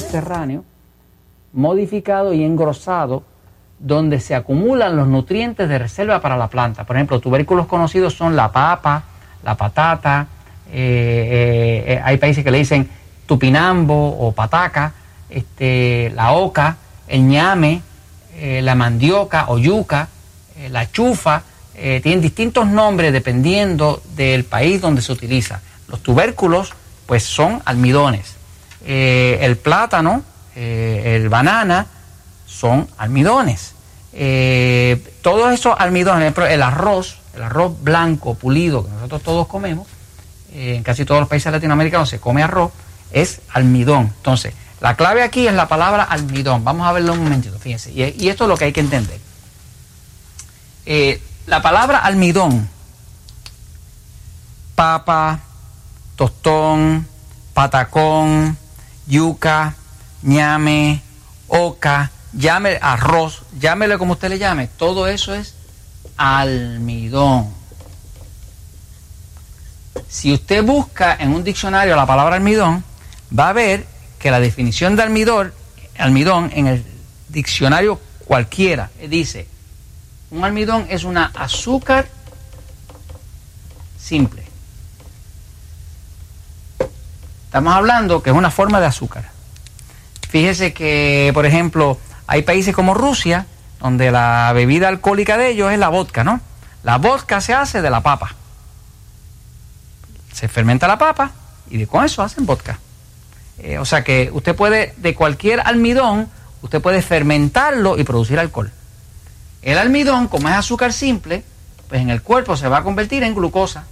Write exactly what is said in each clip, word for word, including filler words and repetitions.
subterráneo, modificado y engrosado, donde se acumulan los nutrientes de reserva para la planta. Por ejemplo, tubérculos conocidos son la papa, la patata, eh, eh, hay países que le dicen tupinambo o pataca, este, la oca, el ñame, eh, la mandioca o yuca, eh, la chufa, eh, tienen distintos nombres dependiendo del país donde se utiliza. Los tubérculos, pues, son almidones. Eh, el plátano, eh, el banana, son almidones. Eh, todos esos almidones, el arroz, el arroz blanco, pulido, que nosotros todos comemos, eh, en casi todos los países latinoamericanos se come arroz, es almidón. Entonces, la clave aquí es la palabra almidón. Vamos a verlo un momentito, fíjense. Y, y esto es lo que hay que entender. Eh, la palabra almidón, papa, tostón, patacón, yuca, ñame, oca, llame arroz, llámele como usted le llame, todo eso es almidón. Si usted busca en un diccionario la palabra almidón, va a ver que la definición de almidón, almidón en el diccionario cualquiera dice: un almidón es una azúcar simple. Estamos hablando que es una forma de azúcar. Fíjese que, por ejemplo, hay países como Rusia, donde la bebida alcohólica de ellos es la vodka, ¿no? La vodka se hace de la papa. Se fermenta la papa y de con eso hacen vodka. Eh, o sea que usted puede, de cualquier almidón, usted puede fermentarlo y producir alcohol. El almidón, como es azúcar simple, pues en el cuerpo se va a convertir en glucosa.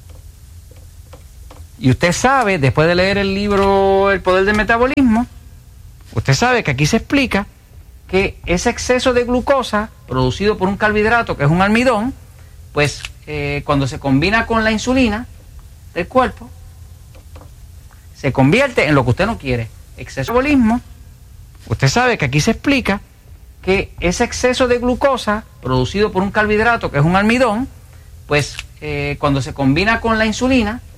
Y usted sabe, después de leer el libro El Poder del Metabolismo, usted sabe que aquí se explica que ese exceso de glucosa producido por un carbohidrato, que es un almidón, pues eh, cuando se combina con la insulina del cuerpo, se convierte en lo que usted no quiere. Exceso de metabolismo. Usted sabe que aquí se explica que ese exceso de glucosa producido por un carbohidrato, que es un almidón, pues eh, cuando se combina con la insulina